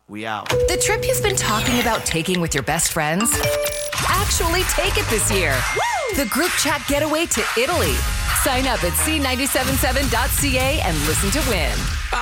We out. The trip you've been talking about taking with your best friends? Actually take it this year. The group chat getaway to Italy. Sign up at c977.ca and listen to win.